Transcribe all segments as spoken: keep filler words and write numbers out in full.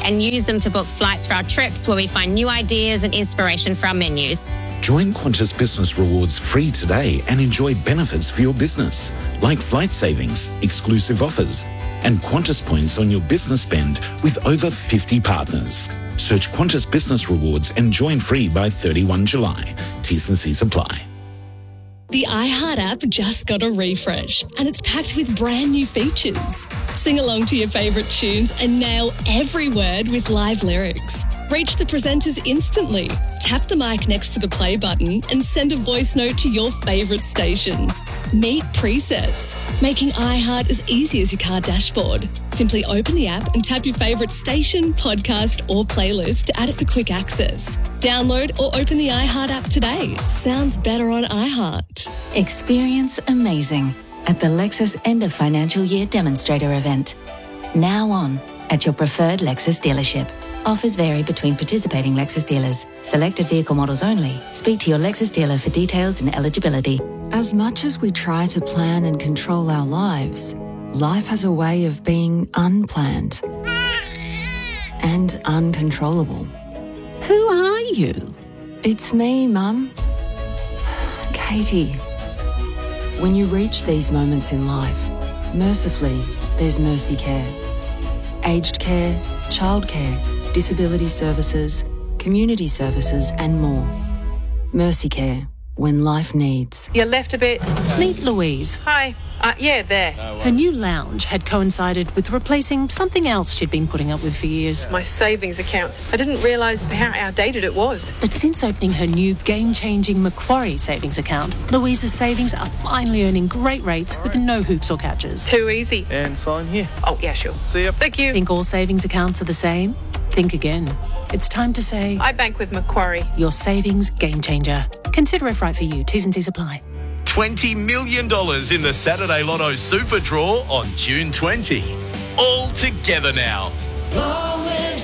and use them to book flights for our trips where we find new ideas and inspiration for our menus. Join Qantas Business Rewards free today and enjoy benefits for your business, like flight savings, exclusive offers, and Qantas points on your business spend with over fifty partners. Search Qantas Business Rewards and join free by thirty-first of July. T's and C's apply. The iHeart app just got a refresh and it's packed with brand new features. Sing along to your favourite tunes and nail every word with live lyrics. Reach the presenters instantly. Tap the mic next to the play button and send a voice note to your favourite station. Meet presets, making iHeart as easy as your car dashboard. Simply open the app and tap your favourite station, podcast or playlist to add it for quick access. Download or open the iHeart app today. Sounds better on iHeart. Experience amazing at the Lexus End of Financial Year Demonstrator event. Now on at your preferred Lexus dealership. Offers vary between participating Lexus dealers. Selected vehicle models only. Speak to your Lexus dealer for details and eligibility. As much as we try to plan and control our lives, life has a way of being unplanned and uncontrollable. Who are you? It's me, Mum. Katie. When you reach these moments in life, mercifully, there's Mercy Care. Aged care, childcare, disability services, community services and more. Mercy Care, when life needs. You left a bit. Meet Louise. Hi. Uh, yeah, there. Her new lounge had coincided with replacing something else she'd been putting up with for years. My savings account. I didn't realise how outdated it was. But since opening her new game-changing Macquarie savings account, Louise's savings are finally earning great rates with no hoops or catches. Too easy. And sign here. Oh, yeah, sure. See ya. Thank you. Think all savings accounts are the same? Think again. It's time to say... I bank with Macquarie. Your savings game changer. Consider if right for you. T's and C's apply. twenty million dollars in the Saturday Lotto Super Draw on June twentieth. All together now. Long live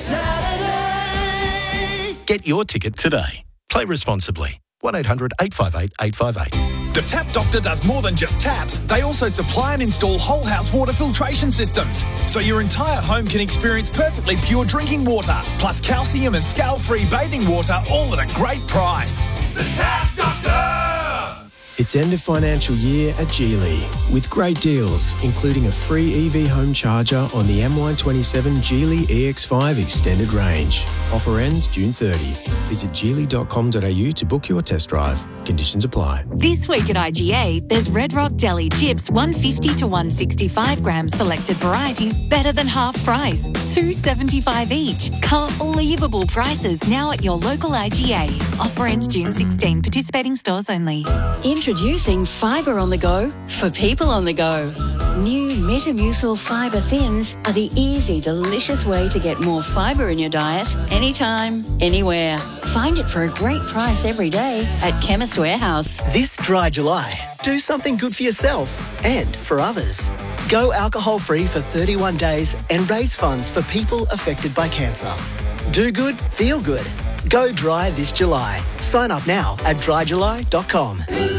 Saturday. Get your ticket today. Play responsibly. one eight hundred eight five eight eight five eight. The Tap Doctor does more than just taps. They also supply and install whole house water filtration systems, so your entire home can experience perfectly pure drinking water, plus calcium and scale-free bathing water, all at a great price. The Tap Doctor! It's end of financial year at Geely, with great deals, including a free E V home charger on the M Y twenty-seven Geely E X five Extended Range. Offer ends June thirtieth. Visit geely dot com dot a u to book your test drive. Conditions apply. This week at I G A, there's Red Rock Deli chips, one fifty to one sixty-five grams, selected varieties, better than half price, two seventy-five each. Unbelievable prices now at your local I G A. Offer ends June sixteenth. Participating stores only. Introducing Fibre on the Go for people on the go. New Metamucil Fibre Thins are the easy, delicious way to get more fibre in your diet anytime, anywhere. Find it for a great price every day at Chemist Warehouse. This dry July, do something good for yourself and for others. Go alcohol-free for thirty-one days and raise funds for people affected by cancer. Do good, feel good. Go dry this July. Sign up now at dry july dot com.